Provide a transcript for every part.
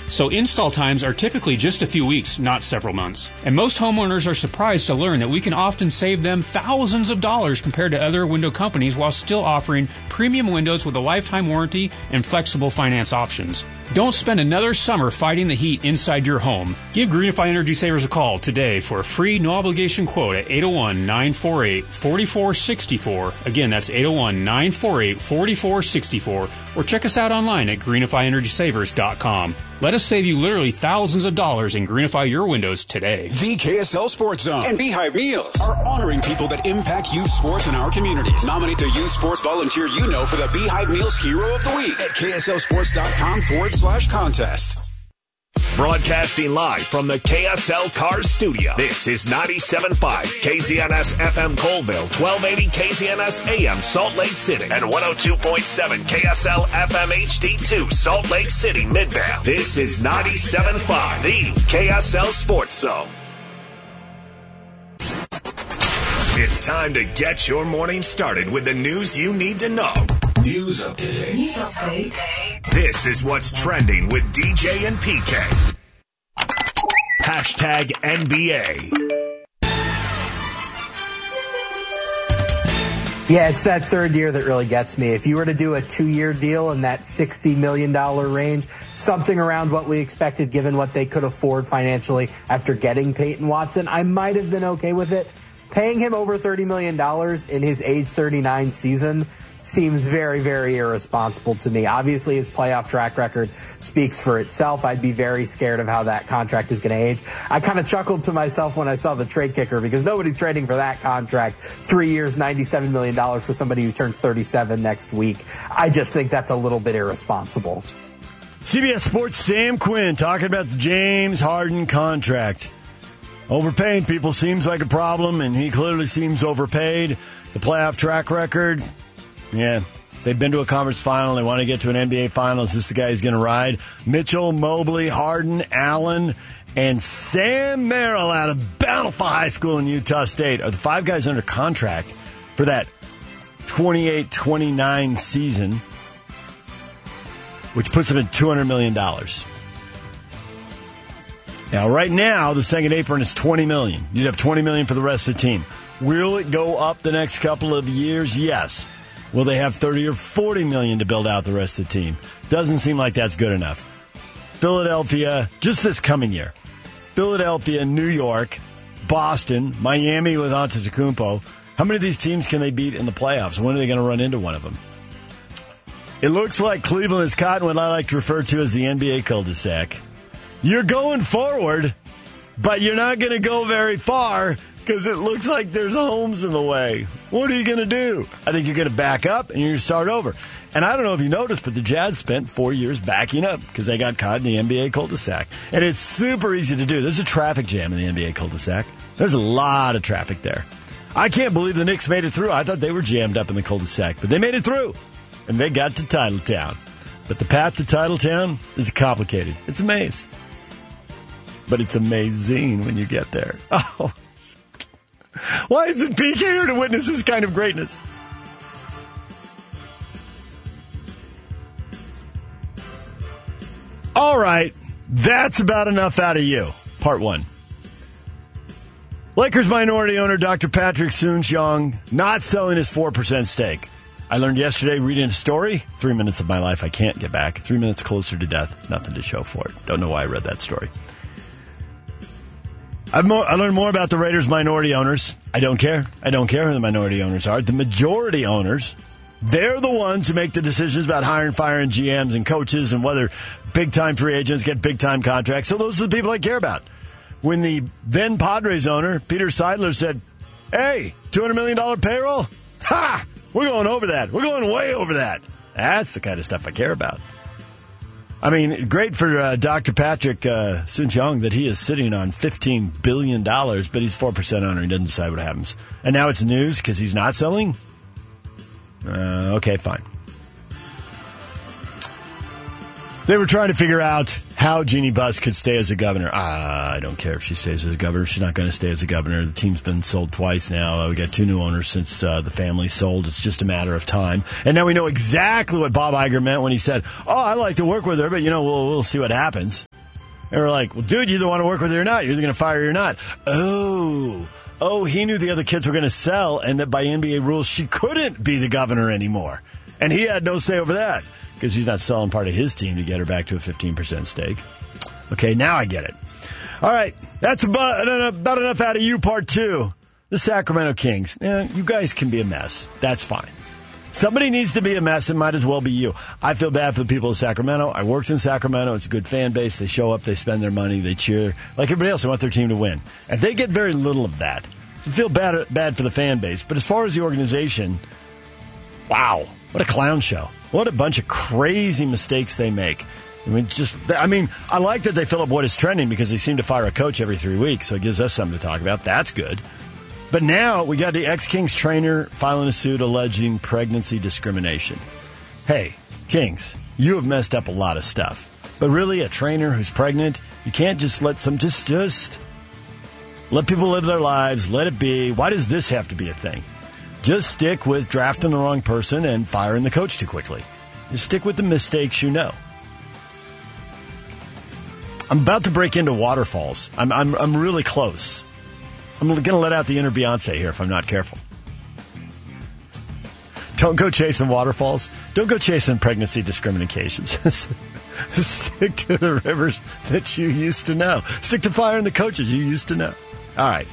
so install times are typically just a few weeks, not several months. And most homeowners are surprised to learn that we can often save them thousands of dollars compared to other window companies while still offering premium windows with a lifetime warranty and flexible finance options. Don't spend another summer fighting the heat inside your home. Give Greenify Energy Savers a call today for a free no-obligation quote at 801-948-4464. Again, that's 801-948-4464. Or check us out online at greenifyenergysavers.com. Let us save you literally thousands of dollars and greenify your windows today. The KSL Sports Zone and Beehive Meals are honoring people that impact youth sports in our communities. Nominate the youth sports volunteer you know for the Beehive Meals Hero of the Week at KSLSports.com/contest. Broadcasting live from the KSL Cars Studio. This is 97.5 KZNS FM Colville, 1280 KZNS AM Salt Lake City, and 102.7 KSL FM HD2 Salt Lake City Midvale. This is 97.5, the KSL Sports Zone. It's time to get your morning started with the news you need to know. News update. News update. This is what's trending with DJ and PK. Hashtag NBA. Yeah, it's that third year that really gets me. If you were to do a 2-year deal in that $60 million range, something around what we expected given what they could afford financially after getting Peyton Watson, I might have been okay with it. Paying him over $30 million in his age 39 season seems very, very irresponsible to me. Obviously, his playoff track record speaks for itself. I'd be very scared of how that contract is going to age. I kind of chuckled to myself when I saw the trade kicker because nobody's trading for that contract. 3 years, $97 million for somebody who turns 37 next week. I just think that's a little bit irresponsible. CBS Sports' Sam Quinn talking about the James Harden contract. Overpaying people seems like a problem, and he clearly seems overpaid. The playoff track record, yeah, they've been to a conference final. They want to get to an NBA final. Is this the guy who's going to ride? Mitchell, Mobley, Harden, Allen, and Sam Merrill out of Bountiful High School in Utah State are the 5 guys under contract for that 28-29 season, which puts them at $200 million. Now, right now, the second apron is $20 million. You'd have $20 million for the rest of the team. Will it go up the next couple of years? Yes. Will they have $30 or $40 million to build out the rest of the team? Doesn't seem like that's good enough. Philadelphia, just this coming year. Philadelphia, New York, Boston, Miami with Antetokounmpo. How many of these teams can they beat in the playoffs? When are they going to run into one of them? It looks like Cleveland is caught in what I like to refer to as the NBA cul-de-sac. You're going forward, but you're not going to go very far because it looks like there's homes in the way. What are you going to do? I think you're going to back up and you're going to start over. And I don't know if you noticed, but the Jazz spent 4 years backing up because they got caught in the NBA cul-de-sac. And it's super easy to do. There's a traffic jam in the NBA cul-de-sac. There's a lot of traffic there. I can't believe the Knicks made it through. I thought they were jammed up in the cul-de-sac, but they made it through. And they got to Titletown. But the path to Titletown is complicated. It's a maze. But it's amazing when you get there. Oh, why isn't PK here to witness this kind of greatness? All right, that's about enough out of you. Part 1. Lakers minority owner Dr. Patrick Soon-Shiong not selling his 4% stake. I learned yesterday reading a story, 3 minutes of my life I can't get back, 3 minutes closer to death, nothing to show for it. Don't know why I read that story. I learned more about the Raiders' minority owners. I don't care. I don't care who the minority owners are. The majority owners, they're the ones who make the decisions about hiring, firing GMs and coaches and whether big-time free agents get big-time contracts. So those are the people I care about. When the then Padres owner, Peter Seidler, said, hey, $200 million payroll? Ha! We're going over that. We're going way over that. That's the kind of stuff I care about. I mean, great for Dr. Patrick Soon-Shiong that he is sitting on $15 billion, but he's 4% owner. He doesn't decide what happens. And now it's news because he's not selling? Okay, fine. They were trying to figure out how Jeannie Buss could stay as a governor. I don't care if she stays as a governor. She's not going to stay as a governor. The team's been sold twice now. We got 2 new owners since the family sold. It's just a matter of time. And now we know exactly what Bob Iger meant when he said, I like to work with her, but, we'll see what happens. They were like, well, dude, you either want to work with her or not. You're either going to fire her or not. Oh, he knew the other kids were going to sell and that by NBA rules, she couldn't be the governor anymore. And he had no say over that because he's not selling part of his team to get her back to a 15% stake. Okay, now I get it. All right, that's about enough out of you, part 2. The Sacramento Kings. You guys can be a mess. That's fine. Somebody needs to be a mess. It might as well be you. I feel bad for the people of Sacramento. I worked in Sacramento. It's a good fan base. They show up. They spend their money. They cheer. Like everybody else, they want their team to win. And they get very little of that. So I feel bad for the fan base. But as far as the organization, wow, what a clown show. What a bunch of crazy mistakes they make. I like that they fill up what is trending because they seem to fire a coach every 3 weeks. So it gives us something to talk about. That's good. But now we got the ex-Kings trainer filing a suit alleging pregnancy discrimination. Hey, Kings, you have messed up a lot of stuff. But really, a trainer who's pregnant, you can't just let some, just let people live their lives, let it be. Why does this have to be a thing? Just stick with drafting the wrong person and firing the coach too quickly. Just stick with the mistakes you know. I'm about to break into waterfalls. I'm really close. I'm going to let out the inner Beyonce here if I'm not careful. Don't go chasing waterfalls. Don't go chasing pregnancy discriminations. Stick to the rivers that you used to know. Stick to firing the coaches you used to know. All right.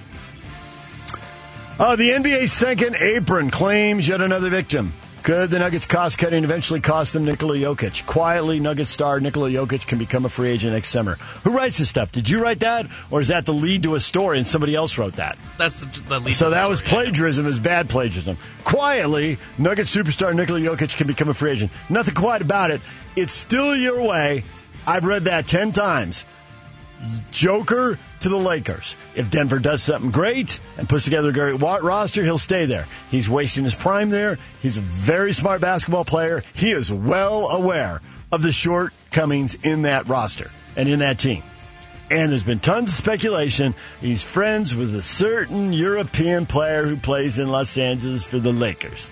The NBA's second apron claims yet another victim. Could the Nuggets cost-cutting eventually cost them Nikola Jokic? Quietly, Nuggets star Nikola Jokic can become a free agent next summer. Who writes this stuff? Did you write that? Or is that the lead to a story and somebody else wrote that? That's the lead. So that was plagiarism. It was bad plagiarism. Quietly, Nuggets superstar Nikola Jokic can become a free agent. Nothing quiet about it. It's still your way. I've read that 10 times. Joker to the Lakers. If Denver does something great and puts together a great roster, he'll stay there. He's wasting his prime there. He's a very smart basketball player. He is well aware of the shortcomings in that roster and in that team. And there's been tons of speculation. He's friends with a certain European player who plays in Los Angeles for the Lakers.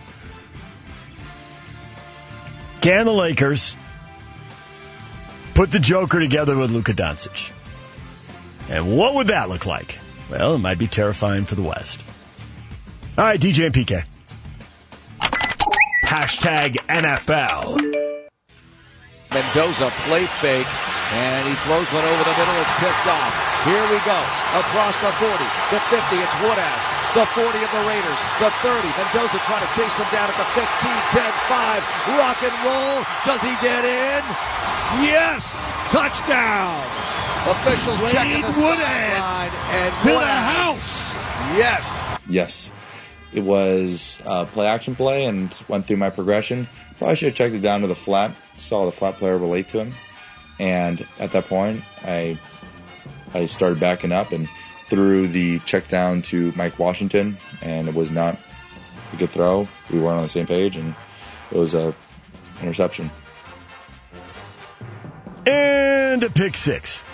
Can the Lakers put the Joker together with Luka Doncic? And what would that look like? Well, it might be terrifying for the West. All right, DJ and PK. Hashtag NFL. Mendoza play fake, and he throws one over the middle. It's picked off. Here we go. Across the 40, the 50, it's Woodass. The 40 of the Raiders, the 30. Mendoza trying to chase him down at the 15, 10, 5. Rock and roll. Does he get in? Yes! Touchdown! Officials checking the sideline and to the house. Yes. It was play action play and went through my progression. Probably should have checked it down to the flat. Saw the flat player relate to him, and at that point, I started backing up and threw the check down to Mike Washington, and it was not a good throw. We weren't on the same page, and it was a interception. And a pick six.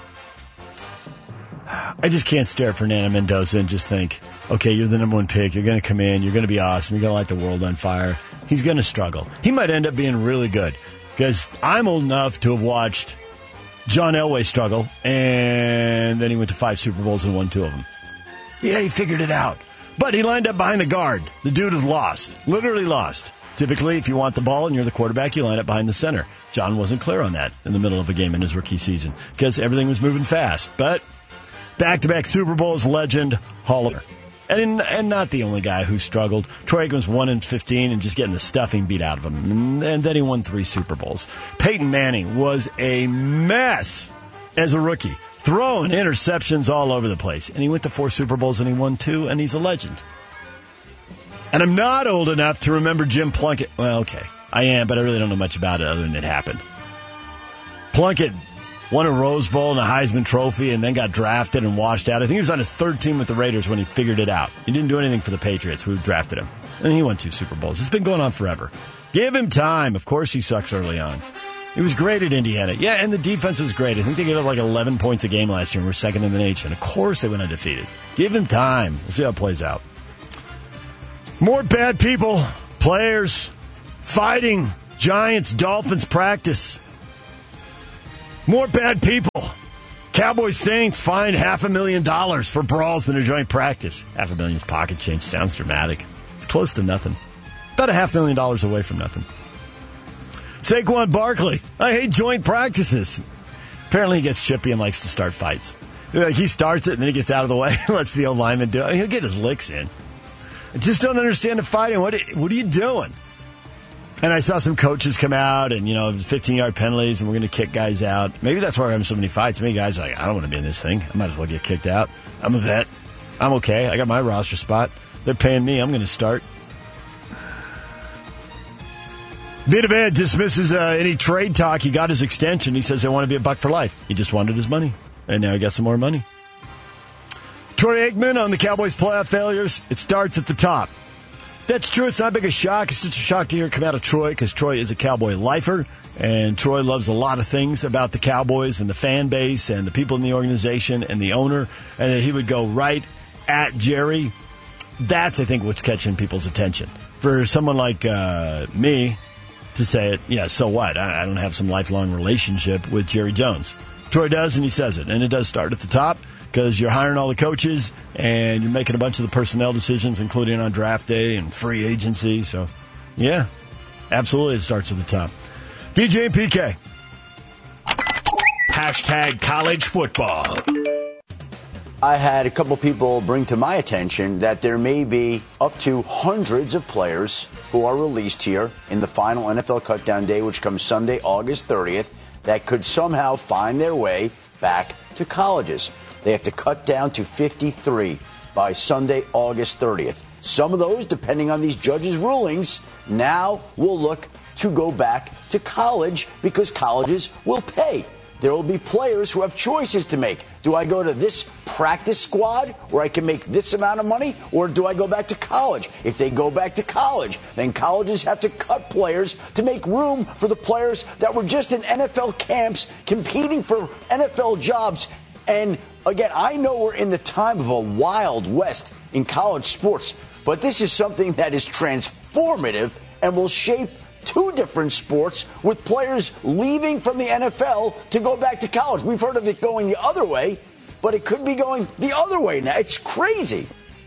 I just can't stare at Fernando Mendoza and just think, okay, you're the number one pick. You're going to come in. You're going to be awesome. You're going to light the world on fire. He's going to struggle. He might end up being really good because I'm old enough to have watched John Elway struggle, and then he went to 5 Super Bowls and won 2 of them. Yeah, he figured it out. But he lined up behind the guard. The dude is lost. Literally lost. Typically, if you want the ball and you're the quarterback, you line up behind the center. John wasn't clear on that in the middle of a game in his rookie season because everything was moving fast. But back-to-back Super Bowls legend, Hall of Famer. And not the only guy who struggled. Troy Aikman's 1-15 and just getting the stuffing beat out of him. And then he won 3 Super Bowls. Peyton Manning was a mess as a rookie, throwing interceptions all over the place. And he went to 4 Super Bowls and he won 2, and he's a legend. And I'm not old enough to remember Jim Plunkett. Well, okay, I am, but I really don't know much about it other than it happened. Plunkett won a Rose Bowl and a Heisman Trophy and then got drafted and washed out. I think he was on his 3rd team with the Raiders when he figured it out. He didn't do anything for the Patriots who drafted him. And he won 2 Super Bowls. It's been going on forever. Give him time. Of course he sucks early on. He was great at Indiana. Yeah, and the defense was great. I think they gave up like 11 points a game last year and were 2nd in the nation. Of course they went undefeated. Give him time. We'll see how it plays out. More bad people, players, fighting, Giants, Dolphins practice. More bad people. Cowboys Saints fined $500,000 for brawls in a joint practice. $500,000's pocket change. Sounds dramatic. It's close to nothing. About $500,000 away from nothing. Saquon Barkley. I hate joint practices. Apparently he gets chippy and likes to start fights. Like he starts it and then he gets out of the way and lets the old lineman do it. He'll get his licks in. I just don't understand the fighting. What are you doing? And I saw some coaches come out and, 15-yard penalties and we're going to kick guys out. Maybe that's why we're having so many fights. Many guys are like, I don't want to be in this thing. I might as well get kicked out. I'm a vet. I'm okay. I got my roster spot. They're paying me. I'm going to start. Vita Vea dismisses any trade talk. He got his extension. He says they want to be a buck for life. He just wanted his money. And now he got some more money. Troy Aikman on the Cowboys' playoff failures. It starts at the top. That's true. It's not big a shock. It's just a shock to hear it come out of Troy because Troy is a Cowboy lifer. And Troy loves a lot of things about the Cowboys and the fan base and the people in the organization and the owner. And that he would go right at Jerry. That's, I think, what's catching people's attention. For someone like me to say it, yeah, so what? I don't have some lifelong relationship with Jerry Jones. Troy does, and he says it. And it does start at the top because you're hiring all the coaches and you're making a bunch of the personnel decisions, including on draft day and free agency. So, yeah, absolutely it starts at the top. DJ and PK. Hashtag college football. I had a couple people bring to my attention that there may be up to hundreds of players who are released here in the final NFL cutdown day, which comes Sunday, August 30th, that could somehow find their way back to colleges. They have to cut down to 53 by Sunday, August 30th. Some of those, depending on these judges' rulings, now will look to go back to college because colleges will pay. There will be players who have choices to make. Do I go to this practice squad where I can make this amount of money, or do I go back to college? If they go back to college, then colleges have to cut players to make room for the players that were just in NFL camps competing for NFL jobs. And again, I know we're in the time of a wild west in college sports, but this is something that is transformative and will shape two different sports with players leaving from the NFL to go back to college. We've heard of it going the other way, but it could be going the other way now. It's crazy.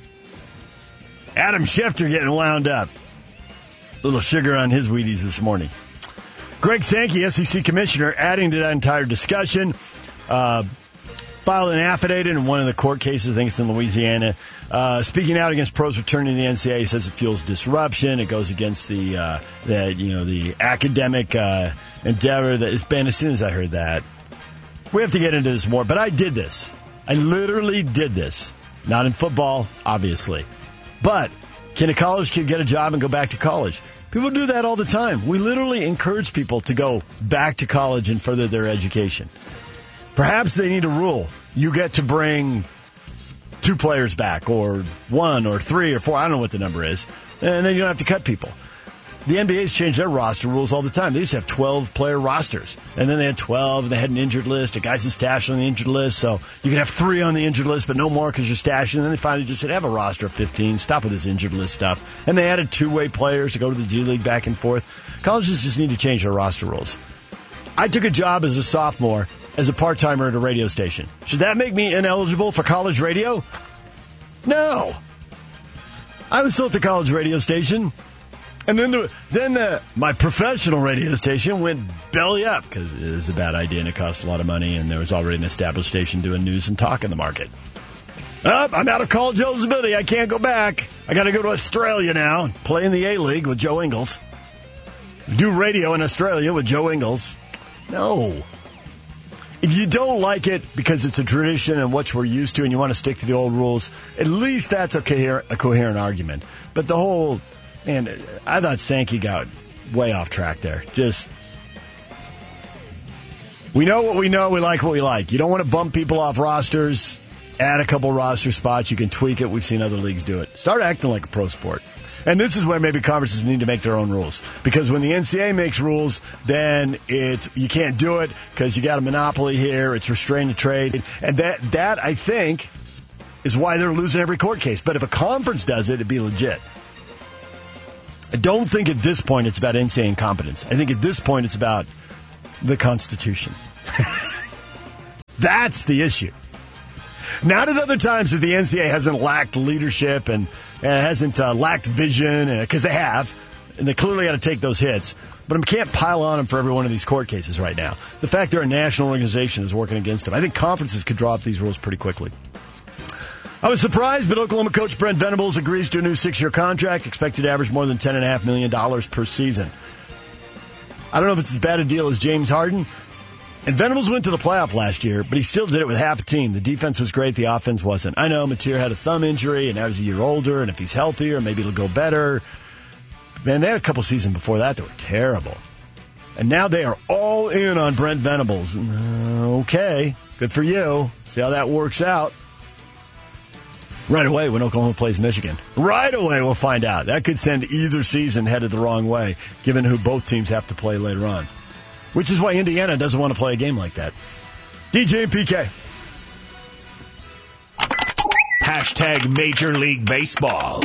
Adam Schefter getting wound up. A little sugar on his Wheaties this morning. Greg Sankey, SEC commissioner, adding to that entire discussion, filed an affidavit in one of the court cases, I think it's in Louisiana, speaking out against pros returning to the NCAA. He says it fuels disruption. It goes against the academic endeavor that is banned. As soon as I heard that, we have to get into this more. But I did this. I literally did this. Not in football, obviously. But can a college kid get a job and go back to college? People do that all the time. We literally encourage people to go back to college and further their education. Perhaps they need a rule. You get to bring 2 players back, or 1 or 3 or 4. I don't know what the number is. And then you don't have to cut people. The NBA's changed their roster rules all the time. They used to have 12-player rosters. And then they had 12, and they had an injured list. A guy's stashed on the injured list. So you can have 3 on the injured list, but no more because you're stashing. And then they finally just said, have a roster of 15. Stop with this injured list stuff. And they added 2-way players to go to the G League back and forth. Colleges just need to change their roster rules. I took a job as a sophomore as a part-timer at a radio station. Should that make me ineligible for college radio? No. I was still at the college radio station. And then my professional radio station went belly up because it was a bad idea and it cost a lot of money, and there was already an established station doing news and talk in the market. I'm out of college eligibility. I can't go back. I got to go to Australia now, play in the A-League with Joe Ingles. Do radio in Australia with Joe Ingles. No. If you don't like it because it's a tradition and what we're used to and you want to stick to the old rules, at least that's a coherent argument. But the whole... Man, I thought Sankey got way off track there. Just, we know what we know, we like what we like. You don't want to bump people off rosters, add a couple roster spots, you can tweak it. We've seen other leagues do it. Start acting like a pro sport. And this is where maybe conferences need to make their own rules. Because when the NCAA makes rules, then you can't do it because you got a monopoly here, it's restrained to trade. And that, I think, is why they're losing every court case. But if a conference does it, it'd be legit. I don't think at this point it's about NCAA incompetence. I think at this point it's about the Constitution. That's the issue. Not at other times that the NCAA hasn't lacked leadership and hasn't lacked vision, because they have, and they clearly got to take those hits. But I can't pile on them for every one of these court cases right now. The fact they're a national organization is working against them. I think conferences could draw up these rules pretty quickly. I was surprised, but Oklahoma coach Brent Venables agrees to a new 6-year contract, expected to average more than $10.5 million per season. I don't know if it's as bad a deal as James Harden. And Venables went to the playoff last year, but he still did it with half a team. The defense was great, the offense wasn't. I know Mateer had a thumb injury, and now he's a year older, and if he's healthier, maybe it'll go better. Man, they had a couple seasons before that that were terrible. And now they are all in on Brent Venables. Okay, good for you. See how that works out. Right away when Oklahoma plays Michigan. Right away we'll find out. That could send either season headed the wrong way, given who both teams have to play later on. Which is why Indiana doesn't want to play a game like that. DJ and PK. Hashtag Major League Baseball.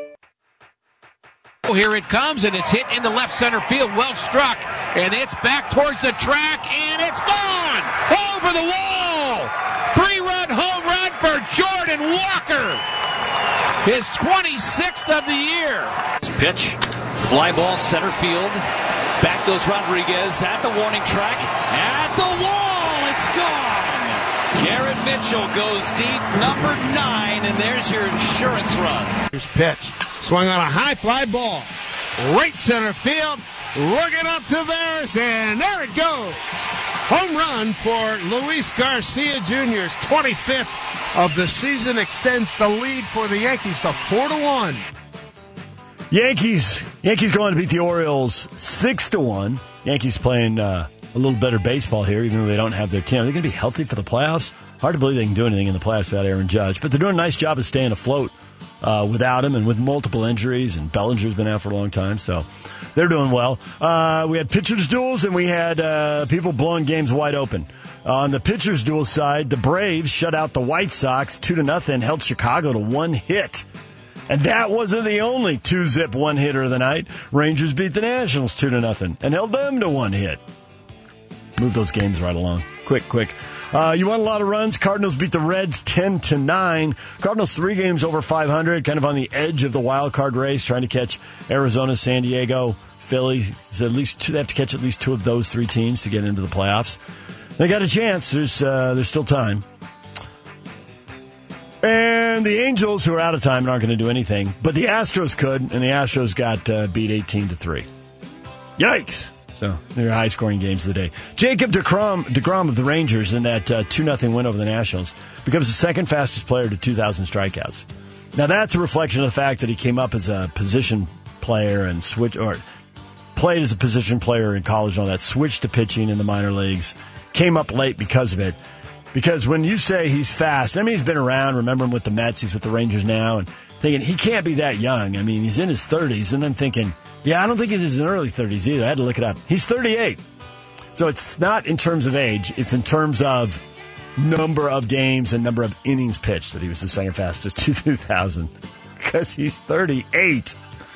Oh, here it comes, and it's hit in the left center field. Well struck, and it's back towards the track, and it's gone! Over the wall! 3-run home run for Jordan Walker! His 26th of the year. Pitch, fly ball center field. Back goes Rodriguez at the warning track. At the wall, it's gone! Garrett Mitchell goes deep, number 9, and there's your insurance run. Here's pitch. Swung on a high fly ball. Right center field. Looking up to theirs, and there it goes. Home run for Luis Garcia Jr.'s 25th of the season. Extends the lead for the Yankees to 4-1. Yankees going to beat the Orioles 6-1. Yankees playing a little better baseball here, even though they don't have their team. Are they going to be healthy for the playoffs? Hard to believe they can do anything in the playoffs without Aaron Judge. But they're doing a nice job of staying afloat without him and with multiple injuries. And Bellinger's been out for a long time, so they're doing well. We had pitchers' duels, and we had people blowing games wide open. On the pitchers' duel side, the Braves shut out the White Sox 2-0, held Chicago to 1 hit. And that wasn't the only 2-zip one-hitter of the night. Rangers beat the Nationals 2-0 and held them to 1 hit. Move those games right along. Quick. You want a lot of runs? Cardinals beat the Reds 10-9. Cardinals 3 games over 500, kind of on the edge of the wild card race, trying to catch Arizona, San Diego, Philly. So they have to catch at least 2 of those 3 teams to get into the playoffs. They got a chance. There's still time. And the Angels, who are out of time and aren't going to do anything, but the Astros could, and the Astros got beat 18-3. Yikes! So they're high-scoring games of the day. Jacob DeGrom of the Rangers in that 2-0 win over the Nationals becomes the second fastest player to 2,000 strikeouts. Now that's a reflection of the fact that he came up as a position player and played as a position player in college and all that, switched to pitching in the minor leagues, came up late because of it. Because when you say he's fast, I mean, he's been around. Remember him with the Mets. He's with the Rangers now. And thinking, he can't be that young. I mean, he's in his 30s. And then thinking, I don't think he's in his early 30s either. I had to look it up. He's 38. So it's not in terms of age. It's in terms of number of games and number of innings pitched that he was the second fastest to 2,000. Because he's 38.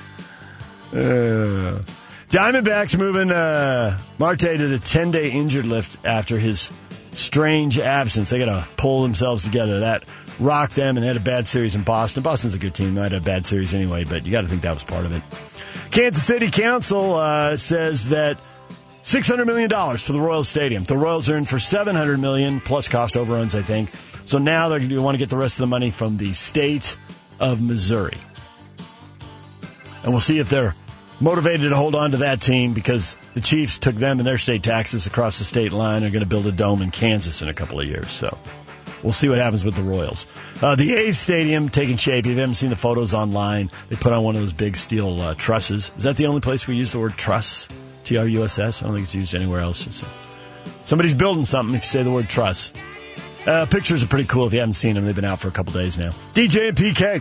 Diamondbacks moving Marte to the 10-day injured list after his strange absence. They got to pull themselves together. That rocked them, and they had a bad series in Boston. Boston's a good team. They had a bad series anyway, but you got to think that was part of it. Kansas City Council says that $600 million for the Royals Stadium. The Royals are in for $700 million plus cost overruns, I think. So now they're going to want to get the rest of the money from the state of Missouri. And we'll see if they're motivated to hold on to that team, because the Chiefs took them and their state taxes across the state line. They're going to build a dome in Kansas in a couple of years. So we'll see what happens with the Royals. The A's Stadium taking shape. If you haven't seen the photos online, they put on one of those big steel trusses. Is that the only place we use the word truss? T-R-U-S-S? I don't think it's used anywhere else. Somebody's building something if you say the word truss. Pictures are pretty cool if you haven't seen them. They've been out for a couple days now. DJ and PK.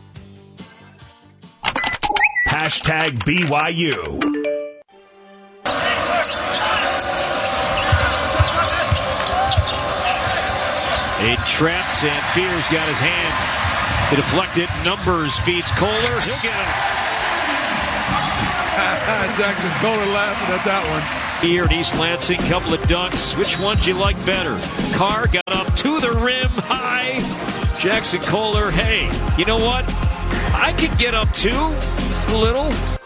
Hashtag BYU. Aiden trapped, and Fears got his hand to deflect it. Numbers feeds Kohler. He'll get it. Jackson Kohler laughing at that one. Here at East Lansing, couple of dunks. Which one do you like better? Carr got up to the rim high. Jackson Kohler, hey, you know what? I could get up too, a little.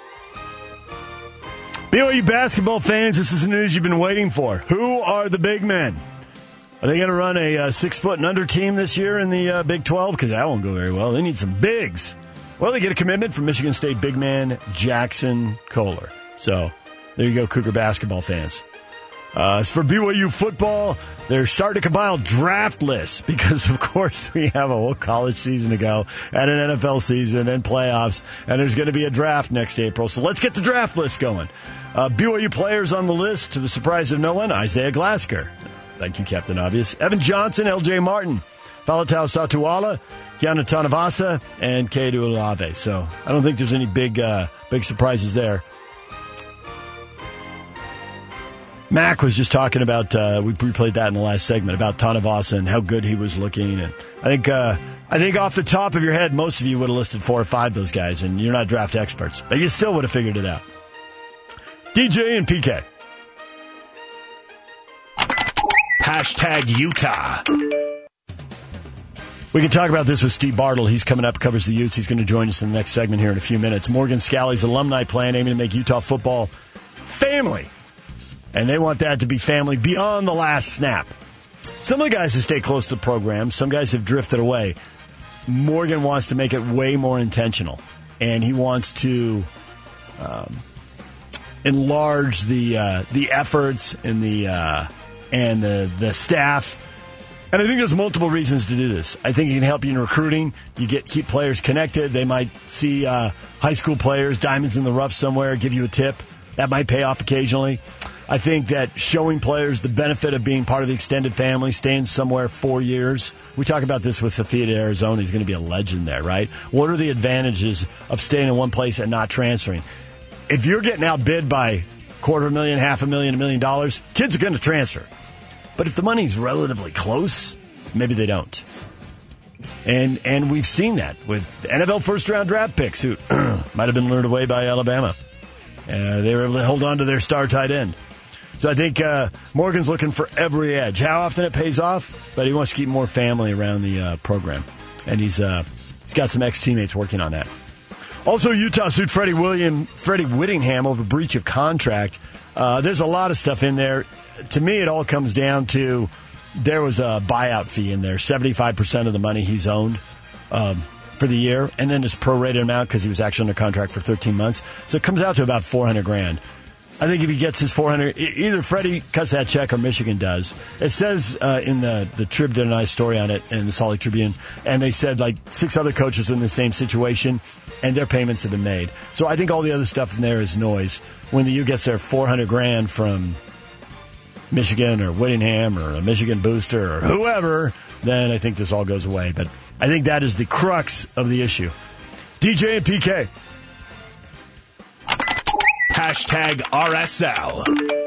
BYU basketball fans, this is the news you've been waiting for. Who are the big men? Are they going to run a 6 foot and under team this year in the Big 12? Because that won't go very well. They need some bigs. Well, they get a commitment from Michigan State big man Jackson Kohler. So there you go, Cougar basketball fans. As for BYU football, they're starting to compile draft lists because, of course, we have a whole college season to go and an NFL season and playoffs, and there's going to be a draft next April. So let's get the draft list going. BYU players on the list, to the surprise of no one, Isaiah Glasker. Thank you, Captain Obvious. Evan Johnson, L.J. Martin, Faletau Satuala, Keanu Tanavasa, and Kedu Olave. So I don't think there's any big surprises there. Mac was just talking about, we replayed that in the last segment, about Tanavasa and how good he was looking. And I think off the top of your head, most of you would have listed 4 or 5 of those guys, and you're not draft experts. But you still would have figured it out. DJ and PK. Hashtag Utah. We can talk about this with Steve Bartle. He's coming up, covers the Utes. He's going to join us in the next segment here in a few minutes. Morgan Scalley's alumni plan aiming to make Utah football family. And they want that to be family beyond the last snap. Some of the guys have stayed close to the program. Some guys have drifted away. Morgan wants to make it way more intentional. And he wants to enlarge the efforts and the staff. And I think there's multiple reasons to do this. I think it can help you in recruiting. You keep players connected. They might see high school players, diamonds in the rough somewhere, give you a tip. That might pay off occasionally. I think that showing players the benefit of being part of the extended family, staying somewhere 4 years. We talk about this with Fafita, Arizona. He's going to be a legend there, right? What are the advantages of staying in one place and not transferring? If you're getting outbid by $250,000, $500,000, $1 million, kids are going to transfer. But if the money's relatively close, maybe they don't. And we've seen that with NFL first-round draft picks who might have been lured away by Alabama. They were able to hold on to their star tight end. So I think Morgan's looking for every edge. How often it pays off, but he wants to keep more family around the program. And he's got some ex-teammates working on that. Also, Utah sued Freddie Whittingham over breach of contract. There's a lot of stuff in there. To me, it all comes down to there was a buyout fee in there, 75% of the money he's owned for the year, and then his prorated amount because he was actually under contract for 13 months. So it comes out to about $400,000. I think if he gets his $400,000, either Freddie cuts that check or Michigan does. It says in the Trib did a nice story on it in the Salt Lake Tribune, and they said like 6 other coaches were in the same situation, and their payments have been made. So I think all the other stuff in there is noise. When the U gets their $400,000 from Michigan or Whittingham or a Michigan booster or whoever, then I think this all goes away. But I think that is the crux of the issue. DJ and PK. Hashtag RSL.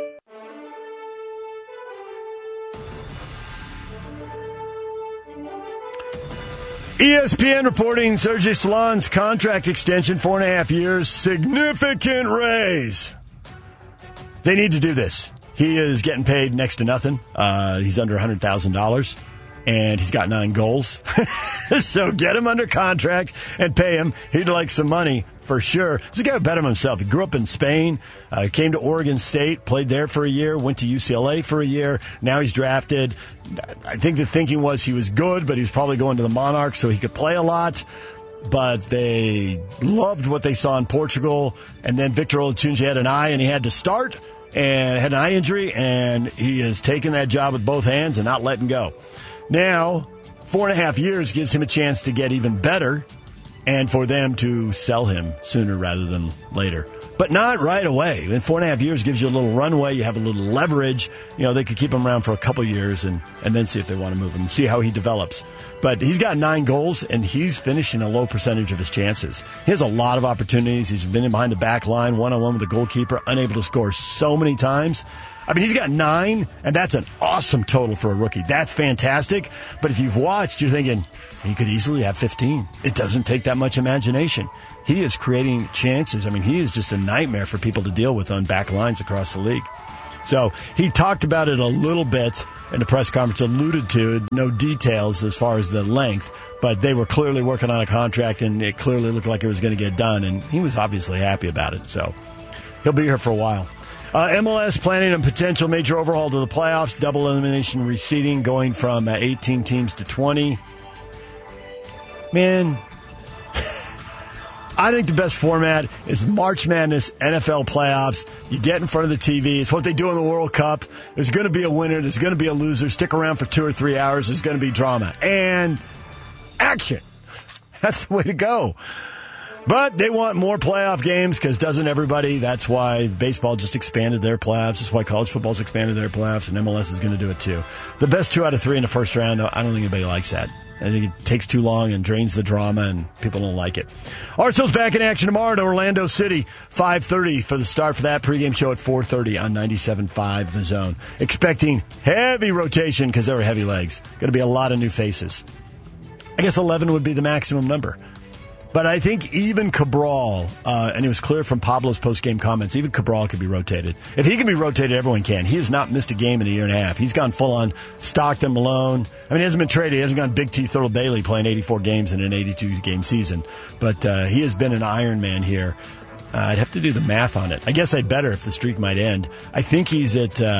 ESPN reporting Sergey Salon's contract extension, 4.5 years, significant raise. They need to do this. He is getting paid next to nothing. He's under $100,000, and he's got 9 goals. So get him under contract and pay him. He'd like some money for sure. He's a guy who bet him himself. He grew up in Spain, came to Oregon State, played there for a year, went to UCLA for a year. Now he's drafted. I think the thinking was he was good, but he was probably going to the Monarchs so he could play a lot. But they loved what they saw in Portugal. And then Victor Olatunji had an eye, and he had to start. And had an eye injury, and he has taken that job with both hands and not letting go. Now, 4.5 years gives him a chance to get even better and for them to sell him sooner rather than later. But not right away. And 4.5 years gives you a little runway. You have a little leverage. You know, they could keep him around for a couple years and then see if they want to move him and see how he develops. But he's got 9 goals, and he's finishing a low percentage of his chances. He has a lot of opportunities. He's been in behind the back line, one-on-one with the goalkeeper, unable to score so many times. I mean, he's got 9, and that's an awesome total for a rookie. That's fantastic. But if you've watched, you're thinking, he could easily have 15. It doesn't take that much imagination. He is creating chances. I mean, he is just a nightmare for people to deal with on back lines across the league. So he talked about it a little bit in the press conference, alluded to it, no details as far as the length, but they were clearly working on a contract, and it clearly looked like it was going to get done, and he was obviously happy about it. So he'll be here for a while. MLS planning a potential major overhaul to the playoffs, double elimination reseeding, going from 18 teams to 20. Man, I think the best format is March Madness, NFL playoffs. You get in front of the TV. It's what they do in the World Cup. There's going to be a winner. There's going to be a loser. Stick around for 2 or 3 hours. There's going to be drama. And action. That's the way to go. But they want more playoff games because doesn't everybody? That's why baseball just expanded their playoffs. That's why college football's expanded their playoffs, and MLS is going to do it too. The best 2 out of 3 in the first round, I don't think anybody likes that. I think it takes too long and drains the drama, and people don't like it. Arsenal's back in action tomorrow at Orlando City, 5:30 for the start for that pregame show at 4:30 on 97.5 The Zone. Expecting heavy rotation because there are heavy legs. Going to be a lot of new faces. I guess 11 would be the maximum number. But I think even Cabral, and it was clear from Pablo's post-game comments, even Cabral could be rotated. If he can be rotated, everyone can. He has not missed a game in a year and a half. He's gone full-on Stockton, Malone. I mean, he hasn't been traded. He hasn't gone Big T, Thurl Bailey playing 84 games in an 82-game season. But he has been an Iron Man here. I'd have to do the math on it. I guess I'd better if the streak might end. I think he's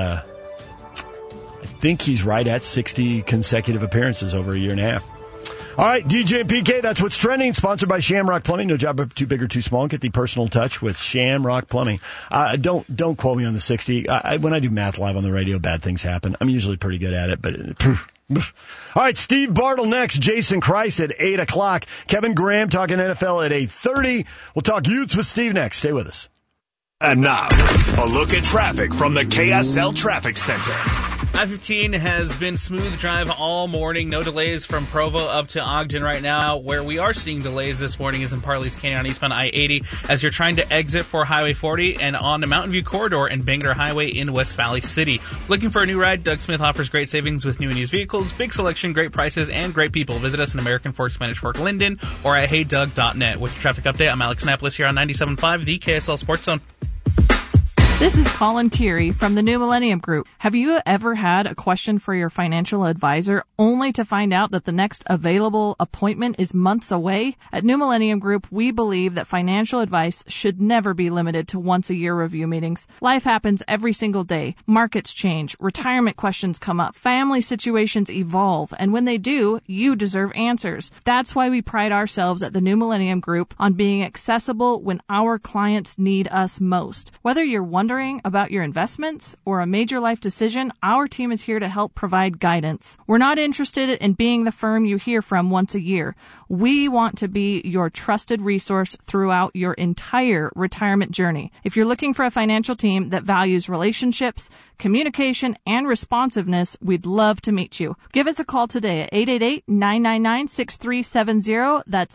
right at 60 consecutive appearances over a year and a half. All right, DJ and PK, that's what's trending. Sponsored by Shamrock Plumbing. No job too big or too small. Get the personal touch with Shamrock Plumbing. Don't quote me on the 60. When I do math live on the radio, bad things happen. I'm usually pretty good at it, but... All right, Steve Bartle next. Jason Kreis at 8 o'clock. Kevin Graham talking NFL at 8:30. We'll talk Utes with Steve next. Stay with us. And now, a look at traffic from the KSL Traffic Center. I-15 has been smooth drive all morning. No delays from Provo up to Ogden right now. Where we are seeing delays this morning is in Parley's Canyon on eastbound I-80 as you're trying to exit for Highway 40 and on the Mountain View Corridor and Bangor Highway in West Valley City. Looking for a new ride? Doug Smith offers great savings with new and used vehicles, big selection, great prices, and great people. Visit us in American Fork, Spanish Fork, Linden, or at heydoug.net. With your traffic update, I'm Alex Annapolis here on 97.5, the KSL Sports Zone. This is Colin Keary from the New Millennium Group. Have you ever had a question for your financial advisor only to find out that the next available appointment is months away? At New Millennium Group, we believe that financial advice should never be limited to once-a-year review meetings. Life happens every single day. Markets change. Retirement questions come up. Family situations evolve. And when they do, you deserve answers. That's why we pride ourselves at the New Millennium Group on being accessible when our clients need us most. Whether you're wondering about your investments or a major life decision, our team is here to help provide guidance. We're not interested in being the firm you hear from once a year. We want to be your trusted resource throughout your entire retirement journey. If you're looking for a financial team that values relationships, communication, and responsiveness, we'd love to meet you. Give us a call today at 888-999-6370. That's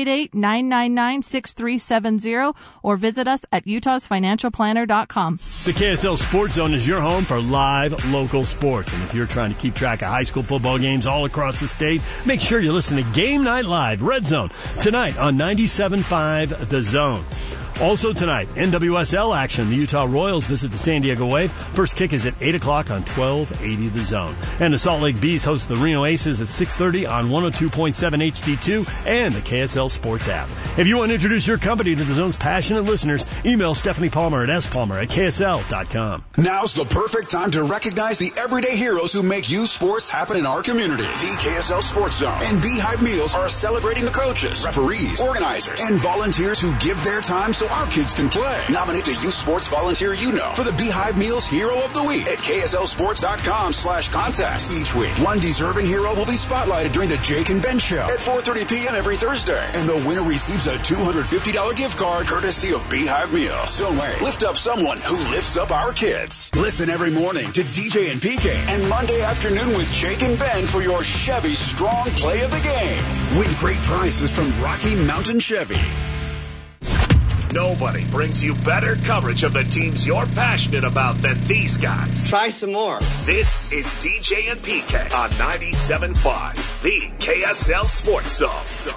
888-999-6370, or visit us at utahsfinancialplanner.com. The KSL Sports Zone is your home for live local sports. And if you're trying to keep track of high school football games all across the state, make sure you listen to Game Night Live, Red Zone, tonight on 97.5 The Zone. Also tonight, NWSL action. The Utah Royals visit the San Diego Wave. First kick is at 8 o'clock on 1280 The Zone. And the Salt Lake Bees host the Reno Aces at 6:30 on 102.7 HD2 and the KSL Sports app. If you want to introduce your company to the Zone's passionate listeners, email Stephanie Palmer at spalmer@ksl.com. Now's the perfect time to recognize the everyday heroes who make youth sports happen in our community. The KSL Sports Zone and Beehive Meals are celebrating the coaches, referees, organizers, and volunteers who give their time so our kids can play. Nominate a youth sports volunteer you know for the Beehive Meals Hero of the Week at KSLSports.com/contest. Each week, one deserving hero will be spotlighted during the Jake and Ben Show at 4:30 p.m. every Thursday. And the winner receives a $250 gift card courtesy of Beehive Meals. Don't wait. Lift up someone who lifts up our kids. Listen every morning to DJ and PK and Monday afternoon with Jake and Ben for your Chevy Strong Play of the Game. Win great prizes from Rocky Mountain Chevy. Nobody brings you better coverage of the teams you're passionate about than these guys. Try some more. This is DJ and PK on 97.5, the KSL Sports Zone.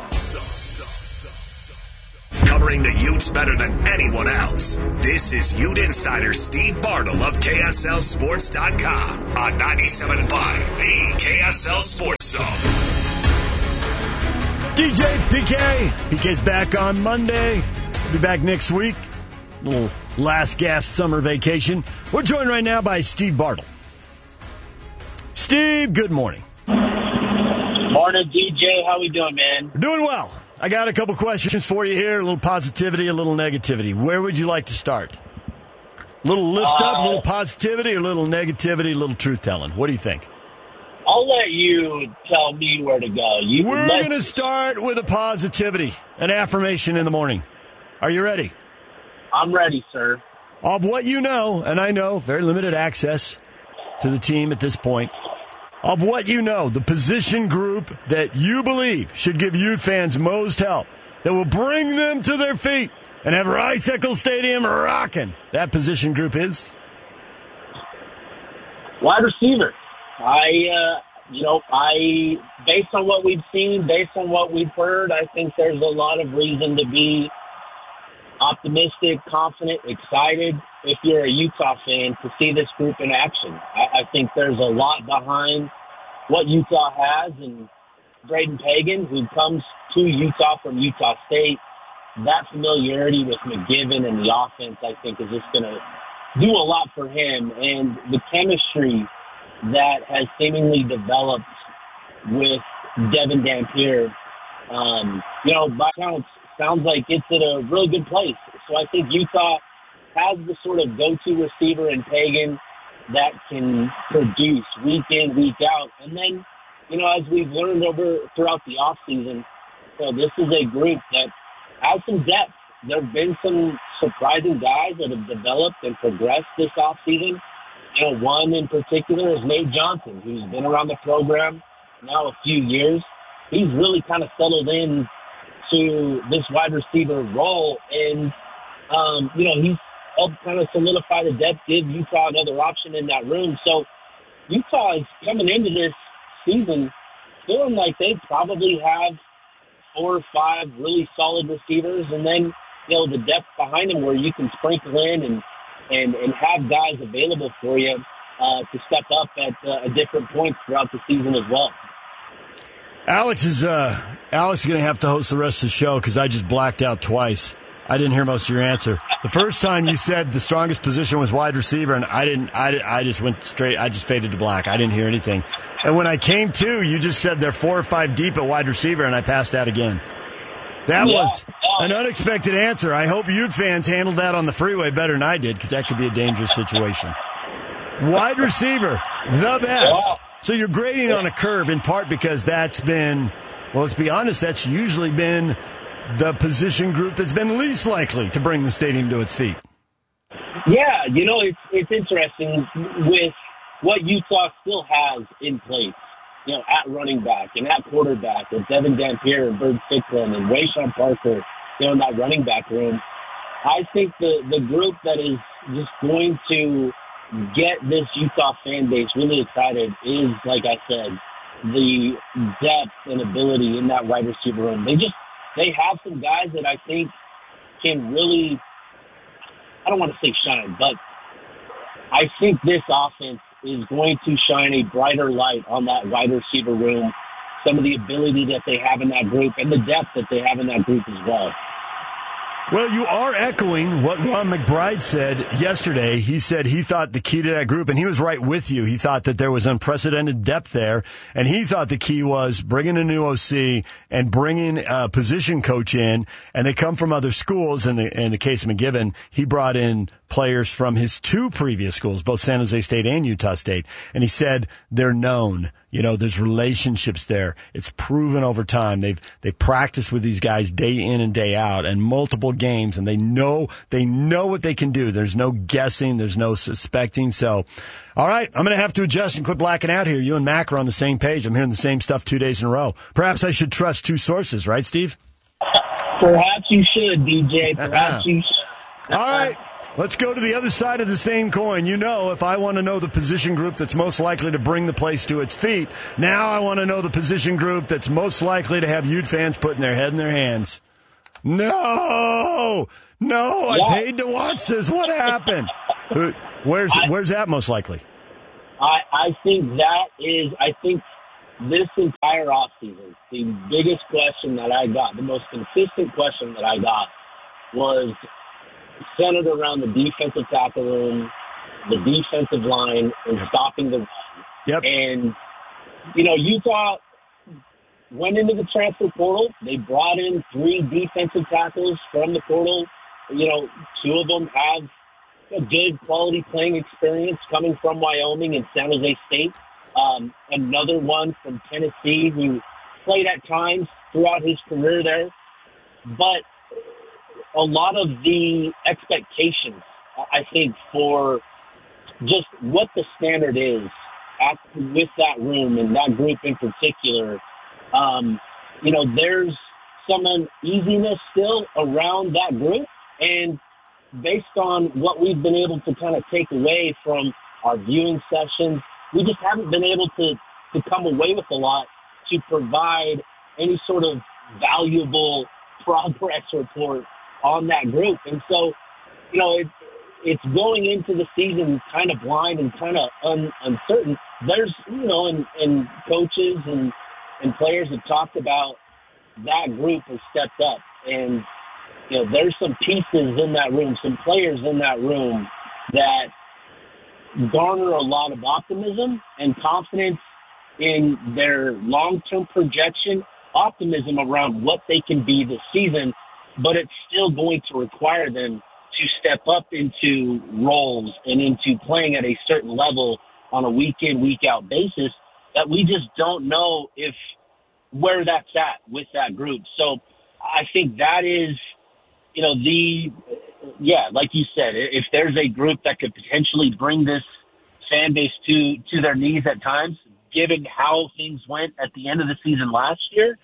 Covering the Utes better than anyone else. This is Ute Insider Steve Bartle of KSLSports.com on 97.5, the KSL Sports Zone. DJ PK. PK's back on Monday. We'll be back next week. Little last gasp summer vacation. We're joined right now by Steve Bartle. Steve, good morning. Morning, DJ. How we doing, man? We're doing well. I got a couple questions for you here. A little positivity, a little negativity. Where would you like to start? A little lift up, a little positivity, or a little negativity, a little truth telling? What do you think? I'll let you tell me where to go. We're going to start with a positivity, an affirmation in the morning. Are you ready? I'm ready, sir. Of what you know, and I know very limited access to the team at this point, of what you know, the position group that you believe should give Ute fans most help, that will bring them to their feet and have Rice-Eccles Stadium rocking, that position group is? Wide receiver. Based on what we've seen, based on what we've heard, I think there's a lot of reason to be optimistic, confident, excited if you're a Utah fan to see this group in action. I think there's a lot behind what Utah has, and Braden Pagan, who comes to Utah from Utah State, that familiarity with McGiven and the offense, I think, is just going to do a lot for him. And the chemistry that has seemingly developed with Devin Dampier, by counts, sounds like it's at a really good place. So I think Utah has the sort of go-to receiver in Pagan that can produce week in, week out. And then, as we've learned throughout the offseason, this is a group that has some depth. There have been some surprising guys that have developed and progressed this offseason. One in particular is Nate Johnson, who's been around the program now a few years. He's really kind of settled in to this wide receiver role, and, he's helped kind of solidify the depth, give Utah another option in that room. So Utah is coming into this season feeling like they probably have 4 or 5 really solid receivers, and then, the depth behind them where you can sprinkle in and have guys available for you to step up at different points throughout the season as well. Alex is going to have to host the rest of the show because I just blacked out twice. I didn't hear most of your answer. The first time you said the strongest position was wide receiver, and I just went straight. I just faded to black. I didn't hear anything. And when I came to, you just said they're 4 or 5 deep at wide receiver, and I passed out again. That was an unexpected answer. I hope Ute fans handled that on the freeway better than I did, because that could be a dangerous situation. Wide receiver, the best. So you're grading on a curve in part because that's been, well, let's be honest, that's usually been the position group that's been least likely to bring the stadium to its feet. Yeah, it's interesting with what Utah still has in place, at running back and at quarterback with Devin Dampier and Bird Ficklin and Wayshawn Parker, in that running back room. I think the group that is just going to get this Utah fan base really excited is, like I said, the depth and ability in that wide receiver room. They have some guys that I think can really, I don't want to say shine, but I think this offense is going to shine a brighter light on that wide receiver room, some of the ability that they have in that group and the depth that they have in that group as well. Well, you are echoing what Ron McBride said yesterday. He said he thought the key to that group, and he was right with you, he thought that there was unprecedented depth there, and he thought the key was bringing a new OC and bringing a position coach in, and they come from other schools. In the case of McGiven, he brought in players from his 2 previous schools, both San Jose State and Utah State, and he said they're known. There's relationships there. It's proven over time. They've practiced with these guys day in and day out and multiple games, and they know what they can do. There's no guessing. There's no suspecting. So, all right, I'm going to have to adjust and quit blacking out here. You and Mac are on the same page. I'm hearing the same stuff 2 days in a row. Perhaps I should trust 2 sources, right, Steve? Perhaps you should, DJ. Perhaps you should. All right. Let's go to the other side of the same coin. You know, if I want to know the position group that's most likely to bring the place to its feet, now I want to know the position group that's most likely to have Ute fans putting their head in their hands. No, I paid to watch this. What happened? Where's that most likely? I think this entire offseason, the biggest question that I got, the most consistent question that I got was centered around the defensive tackle room, the defensive line, and stopping the run. Yep. And, you know, Utah went into the transfer portal. They brought in 3 defensive tackles from the portal. You know, 2 of them have a good quality playing experience coming from Wyoming and San Jose State. Another one from Tennessee who played at times throughout his career there. But a lot of the expectations, I think, for just what the standard is with that room and that group in particular, you know, there's some uneasiness still around that group. And based on what we've been able to kind of take away from our viewing sessions, we just haven't been able to come away with a lot to provide any sort of valuable progress report on that group. And so, you know, it's going into the season kind of blind and kind of uncertain. There's, you know, and coaches and players have talked about that group has stepped up. And, you know, there's some pieces in that room, some players in that room that garner a lot of optimism and confidence in their long-term projection, optimism around what they can be this season, but it's still going to require them to step up into roles and into playing at a certain level on a week-in, week-out basis that we just don't know where that's at with that group. So I think that is, you know, like you said, if there's a group that could potentially bring this fan base to their knees at times, given how things went at the end of the season last year,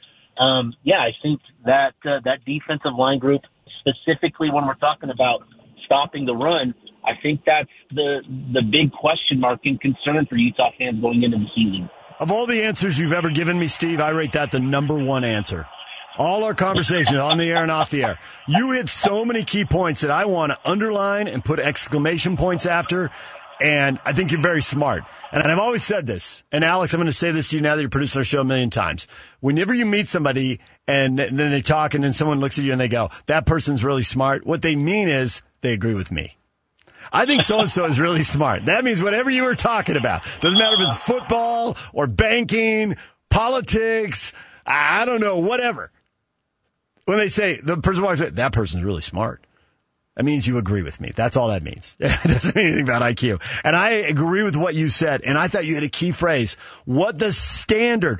I think that that defensive line group, specifically when we're talking about stopping the run, I think that's the big question mark and concern for Utah fans going into the season. Of all the answers you've ever given me, Steve, I rate that the number one answer. All our conversations on the air and off the air. You hit so many key points that I want to underline and put exclamation points after, and I think you're very smart. And I've always said this, and Alex, I'm going to say this to you now that you're producing our show a million times. Whenever you meet somebody and then they talk and then someone looks at you and they go, that person's really smart, what they mean is they agree with me. I think so-and-so is really smart. That means whatever you were talking about, doesn't matter if it's football or banking, politics, I don't know, whatever. When they say, the person walks in, that person's really smart, that means you agree with me. That's all that means. It doesn't mean anything about IQ. And I agree with what you said, and I thought you had a key phrase. What the standard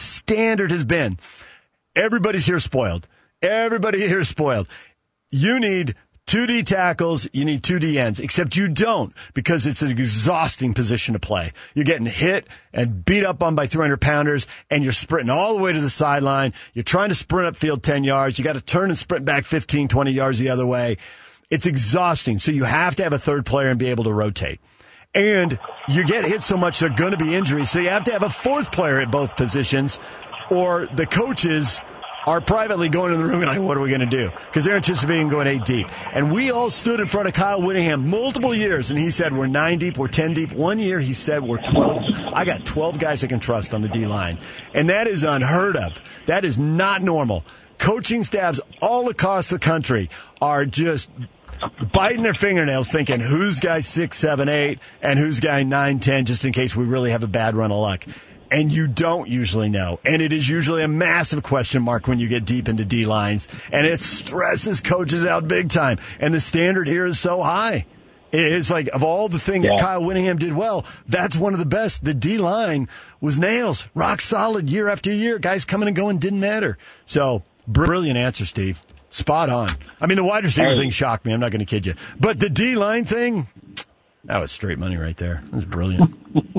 has been. Everybody's here spoiled. Everybody here is spoiled. You need 2D tackles, you need 2D ends, except you don't, because it's an exhausting position to play. You're getting hit and beat up on by 300-pounders, and you're sprinting all the way to the sideline. You're trying to sprint upfield 10 yards. You got to turn and sprint back 15, 20 yards the other way. It's exhausting, so you have to have a third player and be able to rotate. And you get hit so much, there are going to be injuries, so you have to have a fourth player at both positions, or the coaches are privately going in the room and like, what are we going to do? Because they're anticipating going 8 deep. And we all stood in front of Kyle Whittingham multiple years, and he said, we're 9 deep, we're 10 deep. One year he said, we're 12. I got 12 guys I can trust on the D-line. And that is unheard of. That is not normal. Coaching staffs all across the country are just biting their fingernails thinking, who's guy 6, 7, 8, and who's guy 9, 10, just in case we really have a bad run of luck. And you don't usually know. And it is usually a massive question mark when you get deep into D-lines. And it stresses coaches out big time. And the standard here is so high. It's like, of all the things Kyle Whittingham did well, that's one of the best. The D-line was nails. Rock solid year after year. Guys coming and going didn't matter. So, brilliant answer, Steve. Spot on. I mean, the wide receiver thing shocked me. I'm not going to kid you. But the D-line thing, that was straight money right there. That was brilliant.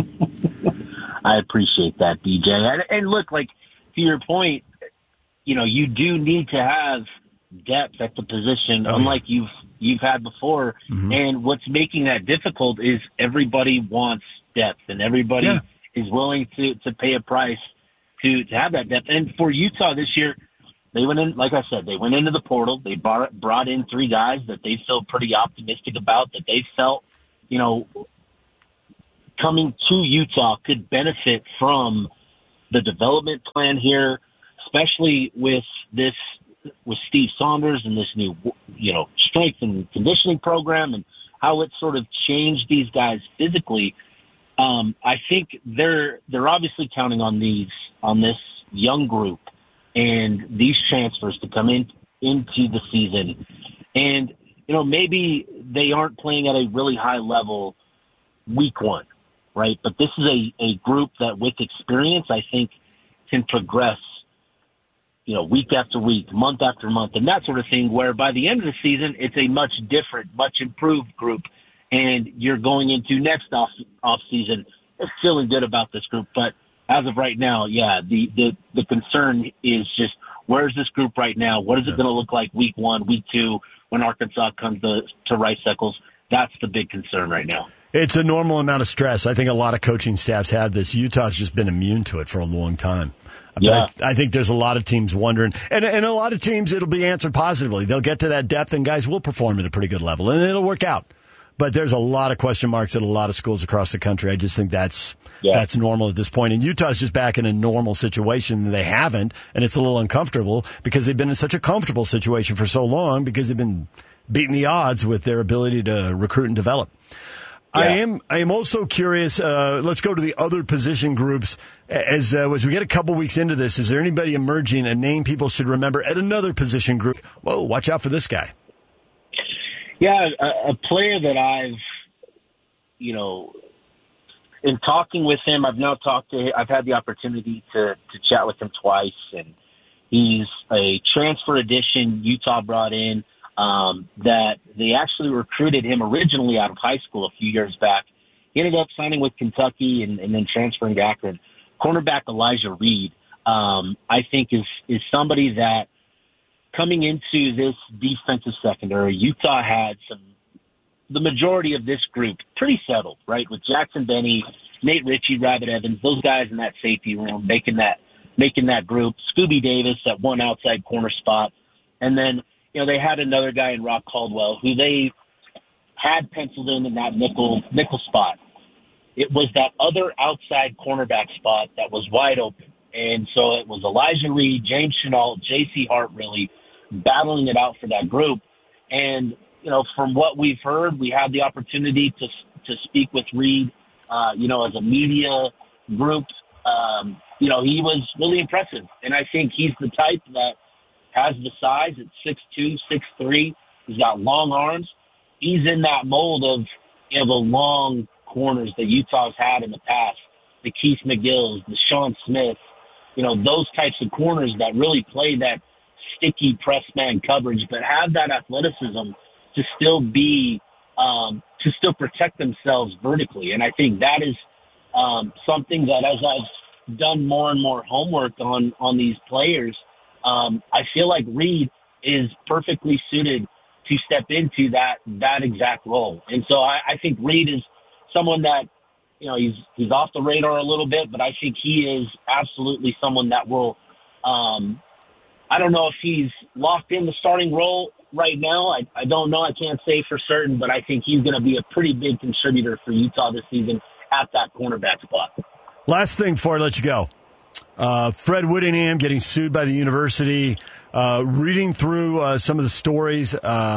I appreciate that, DJ. And look, like, to your point, you know, you do need to have depth at the position, unlike you've had before. Mm-hmm. And what's making that difficult is everybody wants depth, and everybody is willing to pay a price to have that depth. And for Utah this year, they went in, like I said, they went into the portal. They brought in 3 guys that they feel pretty optimistic about, that they felt, coming to Utah could benefit from the development plan here, especially with Steve Saunders and this new, strength and conditioning program and how it sort of changed these guys physically. I think they're obviously counting on this young group and these transfers to come into the season. And, maybe they aren't playing at a really high level week one, right? But this is a group that with experience, I think, can progress, week after week, month after month, and that sort of thing, where by the end of the season, it's a much different, much improved group. And you're going into next off season feeling good about this group. But as of right now, the concern is just, where's this group right now? What is it going to look like week 1, week 2 when Arkansas comes to Rice-Eccles? That's the big concern right now. It's a normal amount of stress. I think a lot of coaching staffs have this. Utah's just been immune to it for a long time. But I think there's a lot of teams wondering, and a lot of teams, it'll be answered positively. They'll get to that depth, and guys will perform at a pretty good level, and it'll work out. But there's a lot of question marks at a lot of schools across the country. I just think that's normal at this point. And Utah's just back in a normal situation. They haven't, and it's a little uncomfortable because they've been in such a comfortable situation for so long because they've been beating the odds with their ability to recruit and develop. Yeah. I am also curious. Let's go to the other position groups. As we get a couple weeks into this, is there anybody emerging, a name people should remember at another position group? Whoa, watch out for this guy. Yeah, a player that I've, in talking with him, I've had the opportunity to chat with him twice, and he's a transfer addition Utah brought in. That they actually recruited him originally out of high school a few years back. He ended up signing with Kentucky and then transferring to Akron. Cornerback Elijah Reed, I think is somebody that coming into this defensive secondary, Utah had the majority of this group pretty settled, right? With Jackson Benny, Nate Ritchie, Rabbit Evans, those guys in that safety room making that group. Scooby Davis at one outside corner spot. And then, they had another guy in Rock Caldwell who they had penciled in that nickel spot. It was that other outside cornerback spot that was wide open. And so it was Elijah Reed, James Chenault, J.C. Hart really battling it out for that group. And, from what we've heard, we had the opportunity to speak with Reed, as a media group. He was really impressive. And I think he's the type that has the size at 6'2", 6'3". He's got long arms. He's in that mold of the long corners that Utah's had in the past, the Keith McGills, the Sean Smith, those types of corners that really play that sticky press man coverage, but have that athleticism to still be to still protect themselves vertically. And I think that is something that, as I've done more and more homework on these players, I feel like Reed is perfectly suited to step into that exact role. And so I think Reed is someone that, he's off the radar a little bit, but I think he is absolutely someone that will, I don't know if he's locked in the starting role right now. I don't know. I can't say for certain, but I think he's going to be a pretty big contributor for Utah this season at that cornerback spot. Last thing before I let you go. Fred Whittingham getting sued by the university. Reading through some of the stories,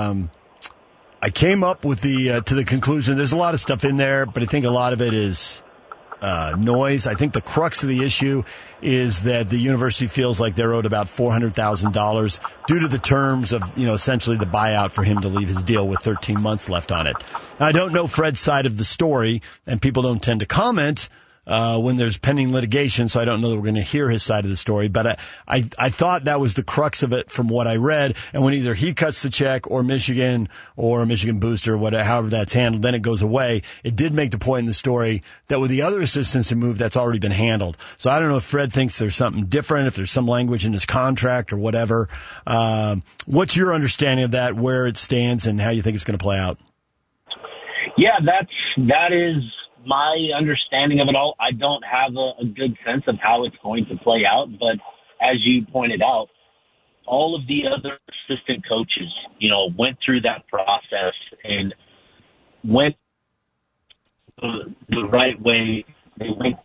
I came up with to the conclusion. There's a lot of stuff in there, but I think a lot of it is noise. I think the crux of the issue is that the university feels like they're owed about $400,000 due to the terms of, essentially the buyout for him to leave his deal with 13 months left on it. I don't know Fred's side of the story, and people don't tend to comment when there's pending litigation, so I don't know that we're going to hear his side of the story. But I thought that was the crux of it from what I read. And when either he cuts the check or Michigan Booster, however that's handled, then it goes away. It did make the point in the story that with the other assistants who moved, that's already been handled. So I don't know if Fred thinks there's something different, if there's some language in his contract or whatever. What's your understanding of that, where it stands, and how you think it's going to play out? Yeah, that is my understanding of it all. I don't have a good sense of how it's going to play out, but as you pointed out, all of the other assistant coaches, went through that process and went the right way. They went.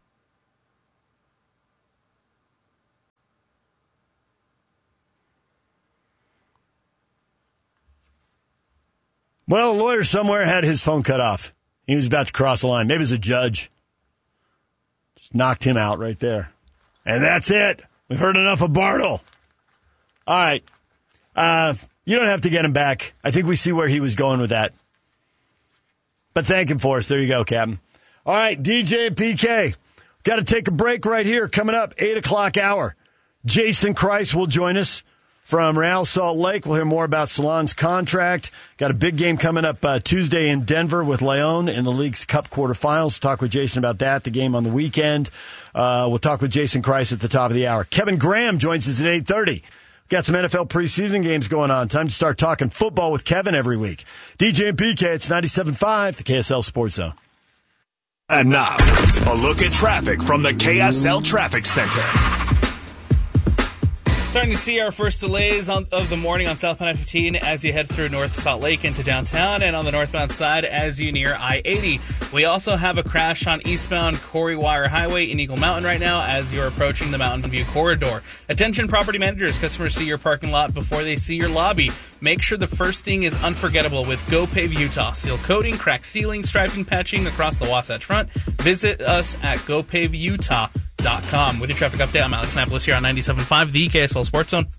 Well, a lawyer somewhere had his phone cut off. He was about to cross the line. Maybe it was a judge. Just knocked him out right there. And that's it. We've heard enough of Bartle. All right. You don't have to get him back. I think we see where he was going with that. But thank him for us. There you go, Captain. All right, DJ and PK. Got to take a break right here. Coming up, 8 o'clock hour. Jason Christ will join us from Real Salt Lake. We'll hear more about Salon's contract. Got a big game coming up Tuesday in Denver with Leon in the League's Cup quarterfinals. We'll talk with Jason about that, the game on the weekend. We'll talk with Jason Christ at the top of the hour. Kevin Graham joins us at 8:30. Got some NFL preseason games going on. Time to start talking football with Kevin every week. DJ and PK, it's 97.5, the KSL Sports Zone. And now, a look at traffic from the KSL Traffic Center. Starting to see our first delays of the morning on southbound I-15 as you head through North Salt Lake into downtown, and on the northbound side as you near I-80. We also have a crash on eastbound Corey Wire Highway in Eagle Mountain right now as you're approaching the Mountain View corridor. Attention property managers, customers see your parking lot before they see your lobby. Make sure the first thing is unforgettable with Go Pave Utah. Seal coating, crack sealing, striping, patching across the Wasatch Front. Visit us at GoPaveUtah.com. With your traffic update, I'm Alex Napolis here on 97.5, the KSL Sports Zone.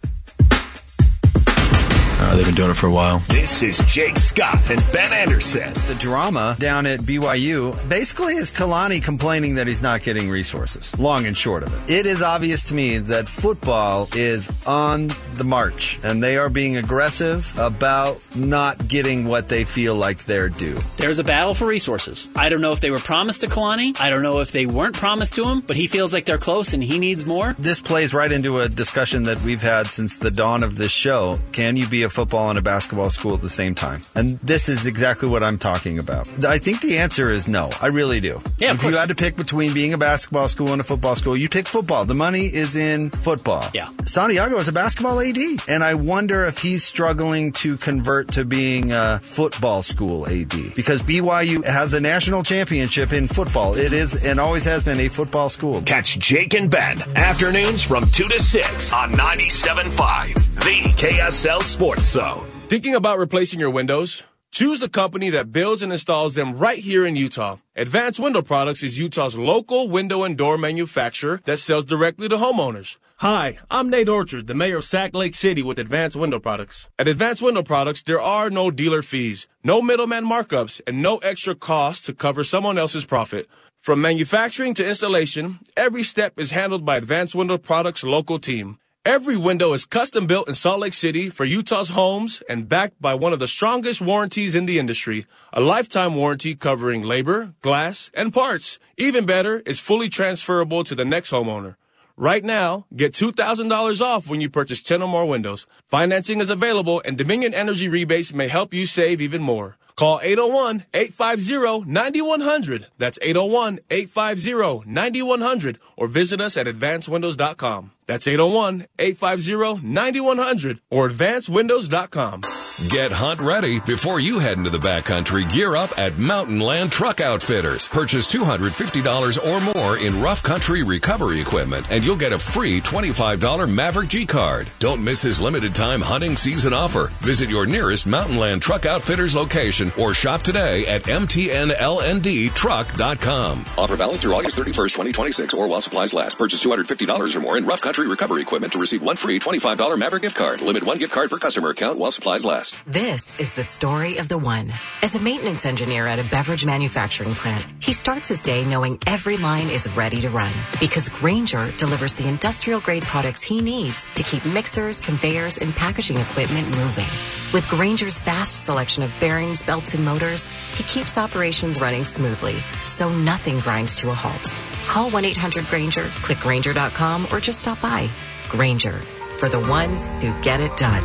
They've been doing it for a while. This is Jake Scott and Ben Anderson. The drama down at BYU basically is Kalani complaining that he's not getting resources. Long and short of it. It is obvious to me that football is on the march, and they are being aggressive about not getting what they feel like they're due. There's a battle for resources. I don't know if they were promised to Kalani. I don't know if they weren't promised to him, but he feels like they're close and he needs more. This plays right into a discussion that we've had since the dawn of this show. Can you be a football and a basketball school at the same time? And this is exactly what I'm talking about. I think the answer is no. I really do. Yeah, if you had to pick between being a basketball school and a football school, you pick football. The money is in football. Yeah. Santiago is a basketball AD, and I wonder if he's struggling to convert to being a football school AD, because BYU has a national championship in football. It is and always has been a football school. Catch Jake and Ben afternoons from 2 to 6 on 97.5, the KSL Sports Zone. Thinking about replacing your windows? Choose the company that builds and installs them right here in Utah. Advanced Window Products is Utah's local window and door manufacturer that sells directly to homeowners. Hi, I'm Nate Orchard, the mayor of Sac Lake City with Advanced Window Products. At Advanced Window Products, there are no dealer fees, no middleman markups, and no extra costs to cover someone else's profit. From manufacturing to installation, every step is handled by Advanced Window Products' local team. Every window is custom built in Salt Lake City for Utah's homes and backed by one of the strongest warranties in the industry, a lifetime warranty covering labor, glass, and parts. Even better, it's fully transferable to the next homeowner. Right now, get $2,000 off when you purchase 10 or more windows. Financing is available, and Dominion Energy rebates may help you save even more. Call 801-850-9100. That's 801-850-9100. Or visit us at advancedwindows.com. That's 801-850-9100 or advancedwindows.com. Get hunt ready before you head into the backcountry. Gear up at Mountain Land Truck Outfitters. Purchase $250 or more in rough country recovery equipment, and you'll get a free $25 Maverick G card. Don't miss his limited time hunting season offer. Visit your nearest Mountain Land Truck Outfitters location or shop today at mtnlndtruck.com. Offer valid through August 31st, 2026 or while supplies last. Purchase $250 or more in rough country recovery equipment to receive one free $25 Maverick gift card. Limit one gift card per customer account while supplies last. next. This is the story of the one. As a maintenance engineer at a beverage manufacturing plant, he starts his day knowing every line is ready to run because Grainger delivers the industrial-grade products he needs to keep mixers, conveyors, and packaging equipment moving. With Grainger's vast selection of bearings, belts, and motors, he keeps operations running smoothly, so nothing grinds to a halt. Call 1-800-GRAINGER, click Grainger.com, or just stop by. Grainger, for the ones who get it done.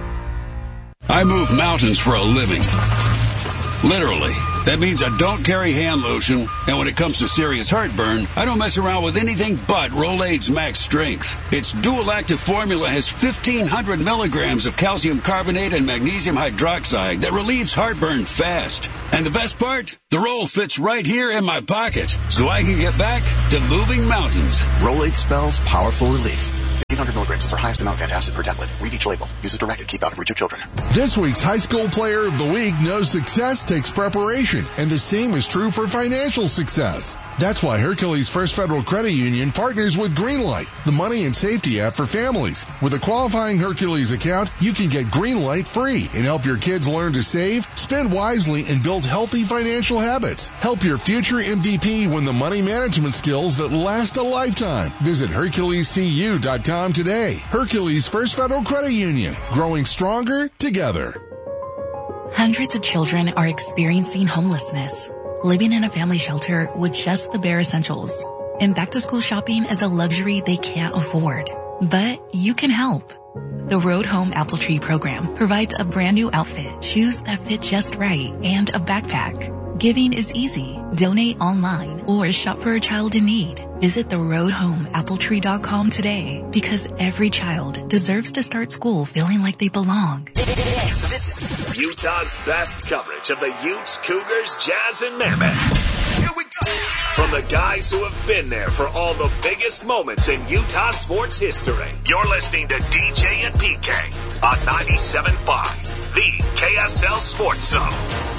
I move mountains for a living. Literally. That means I don't carry hand lotion, and when it comes to serious heartburn, I don't mess around with anything but Rolaids Max Strength. Its dual-active formula has 1,500 milligrams of calcium carbonate and magnesium hydroxide that relieves heartburn fast. And the best part? The roll fits right here in my pocket, so I can get back to moving mountains. Rolaids spells powerful relief. 800 milligrams is our highest amount of antacid per tablet. Read each label. Use as directed. Keep out of reach of children. This week's High School Player of the Week knows success takes preparation, and the same is true for financial success. That's why Hercules First Federal Credit Union partners with Greenlight, the money and safety app for families. With a qualifying Hercules account, you can get Greenlight free and help your kids learn to save, spend wisely, and build healthy financial habits. Help your future MVP win the money management skills that last a lifetime. Visit HerculesCU.com today. Hercules First Federal Credit Union, growing stronger together. Hundreds of children are experiencing homelessness, living in a family shelter with just the bare essentials. And back-to-school shopping is a luxury they can't afford. But you can help. The Road Home Apple Tree program provides a brand new outfit, shoes that fit just right, and a backpack. Giving is easy. Donate online or shop for a child in need. Visit theroadhomeappletree.com today because every child deserves to start school feeling like they belong. Utah's best coverage of the Utes, Cougars, Jazz, and Mammoth. Here we go. From the guys who have been there for all the biggest moments in Utah sports history. You're listening to DJ and PK on 97.5, the KSL Sports Zone.